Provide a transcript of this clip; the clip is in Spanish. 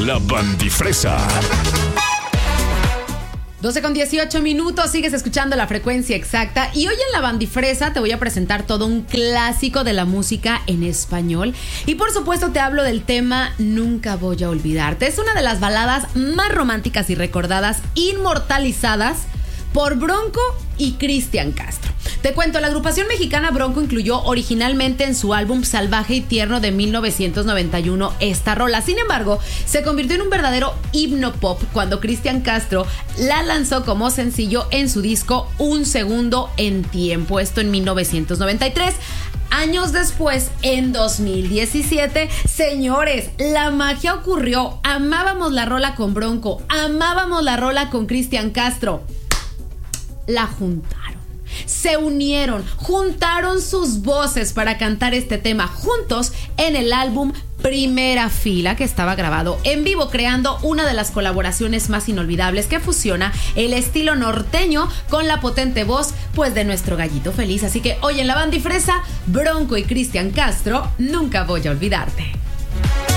La Bandifresa. 12:18, sigues escuchando La Frecuencia Exacta y hoy en La Bandifresa te voy a presentar todo un clásico de la música en español y por supuesto te hablo del tema Nunca Voy a Olvidarte. Es una de las baladas más románticas y recordadas, inmortalizadas por Bronco y Cristian Castro. Te cuento, la agrupación mexicana Bronco incluyó originalmente en su álbum Salvaje y Tierno de 1991 esta rola. Sin embargo, se convirtió en un verdadero himno pop cuando Cristian Castro la lanzó como sencillo en su disco Un Segundo en Tiempo, esto en 1993. Años después, en 2017, señores, la magia ocurrió. Amábamos la rola con Bronco, amábamos la rola con Cristian Castro. La juntaron. Se unieron, juntaron sus voces para cantar este tema juntos en el álbum Primera Fila, que estaba grabado en vivo, creando una de las colaboraciones más inolvidables que fusiona el estilo norteño con la potente voz pues de nuestro gallito feliz. Así que hoy en La Bandifresa, Bronco y Cristian Castro, Nunca Voy a Olvidarte.